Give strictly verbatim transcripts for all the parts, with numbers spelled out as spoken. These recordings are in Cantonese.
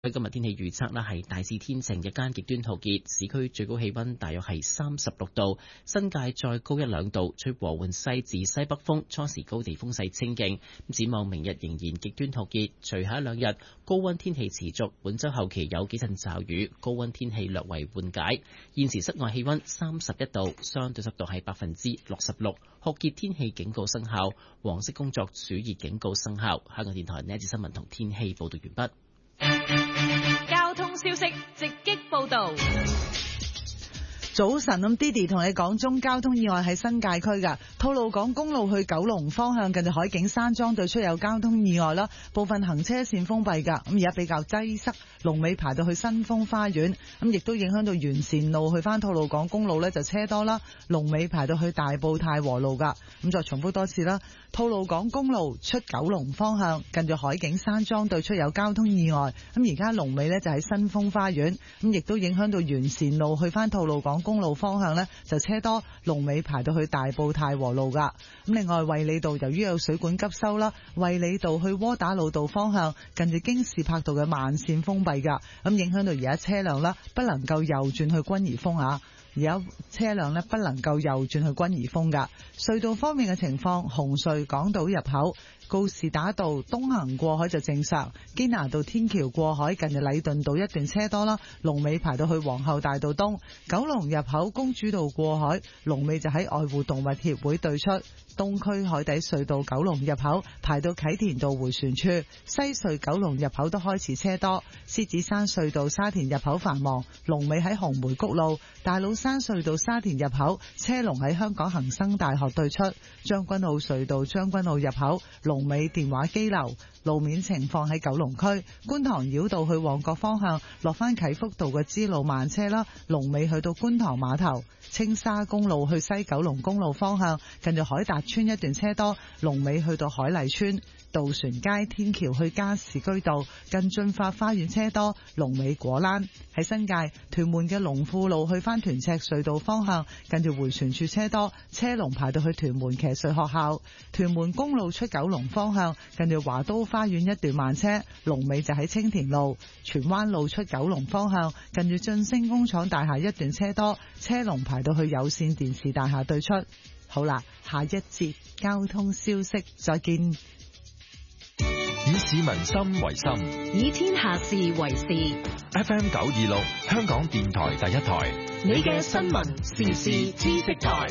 今日天氣預測呢係大致天晴，日間極端酷熱，市區最高氣溫大約係三十六度，新界再高一兩度，吹和緩西至西北風，初時高地風勢清勁。展望明日仍然極端酷熱，隨後一兩日高溫天氣持續，本週後期有幾陣驟雨，高溫天氣略為緩解。現時室外氣溫三十一度，相對濕度係百分之六十六，酷熱天氣警告生效，黃色工作暑熱警告生效。香港電台呢一節新聞同天氣報道完畢。 交通消息直擊報道。 早晨，咁 Didi 同你講中交通意外喺新界區噶，吐露港公路去九龍方向近住海景山莊對出有交通意外啦，部分行車線封閉噶，咁而家比較擠塞，龍尾排到去新豐花園，咁亦都影響到完善路去翻吐露港公路呢就車多啦，龍尾排到去大埔太和路噶，咁再重複多次啦，吐露港公路出九龍方向近住海景山莊對出有交通意外，咁而家龍尾呢就喺新豐花園，咁亦都影響到完善路去翻吐露港公路方向呢就車多，龍尾排到去大埔太和路噶。咁另外衛理道由於有水管急修啦，衛理道去窩打老道方向近住京士柏道嘅慢線封閉噶，咁影響到而家車輛啦不能夠右轉去君怡峰啊。而家車輛呢不能夠右轉去君怡峰噶。隧道方面嘅情況，紅隧港島入口告士打道東行過海就正常，堅拿道天橋過海近日禮頓道一段車多啦，龍尾排到去皇后大道東。九龍入口公主道過海龍尾就喺愛護動物協會對出。東區海底隧道九龍入口排到啟田道迴旋處，西隧九龍入口都開始車多。獅子山隧道沙田入口繁忙，龍尾喺紅梅谷路。大老山隧道沙田入口車龍喺香港恒生大學對出。將軍澳隧道將軍澳入口龍尾電話機樓。路面情況喺九龍區觀塘繞道去旺角方向落返啟福道嘅支路慢車啦，龍尾去到觀塘碼頭。青沙公路去西九龍公路方向近住海達村一段車多，龍尾去到海麗村。渡船街天橋去加士居道近駿發花園車多，龍尾果欄。喺新界屯門嘅龍富路去返屯赤隧道方向近住迴旋處車多，車龍排到去屯門騎術學校。屯門公路出九龍方向近住華都花園一段慢車，龍尾就喺青田路。荃灣路出九龍方向近住晉升工廠大廈一段車多，車龍排到去有線電視大廈對出。好啦，下一節交通消息再見。 以市民心為心， 以天下事為事。 F M 九二六，香港電台第一台， 你嘅新聞時事知識台。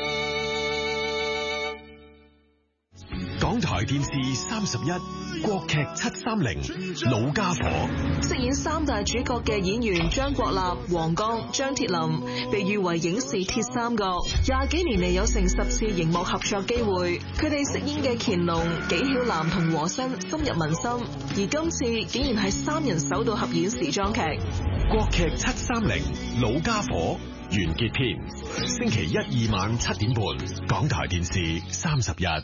港台電視三十一，國劇七三零，老家伙。 飾演三大主角嘅演員張國立、黃剛、張鐵林，被譽為影視鐵三角，廿幾年嚟有成十次熒幕合作機會。佢哋飾演嘅乾隆、紀曉嵐同和珅深入民心，而今次竟然係三人首度合演時裝劇。 國劇七三零，老家伙完結篇，星期一二晚七點半，港台電視三十一。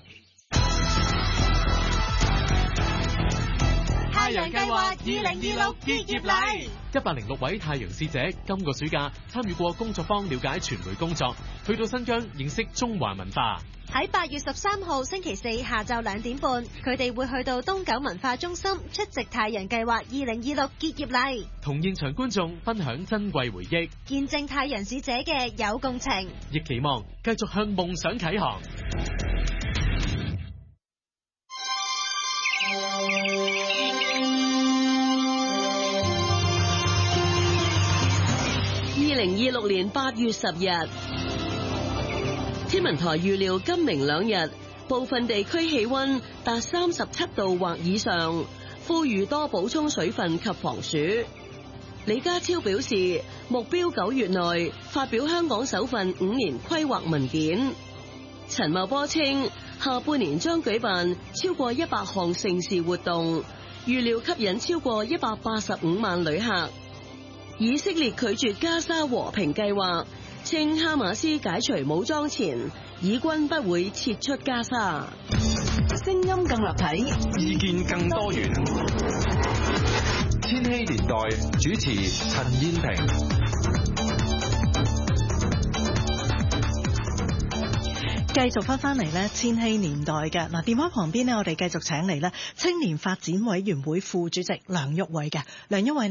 太陽計劃二零二六結業禮， 一百零六位太陽使者今個暑假參與過工作坊，了解傳媒工作，去到新疆認識中華文化。 喺八月十三號星期四下晝兩點半，佢哋會去到東九文化中心出席太陽計劃二零二六結業禮， 同現場觀眾分享珍貴回憶， 見證太陽使者嘅有共情， 亦期望繼續向夢想啟航。 二零二六年八月十日，天文台預料今明兩日部分地區氣溫達三十七度或以上，呼籲多補充水分及防暑。李家超表示，目標九月內發表香港首份五年規劃文件。陳茂波稱，下半年將舉辦超過一百項盛事活動，預料吸引超過一百八十五萬旅客。以色列拒絕加沙和平計劃，稱哈馬斯解除武裝前，以軍不會撤出加沙。聲音更立體， 意見更多元。千禧年代主持陳燕萍。 繼續翻翻嚟咧千禧年代嘅嗱，電話旁邊呢，我哋繼續請嚟咧青年發展委員會副主席梁毓偉嘅梁毓偉。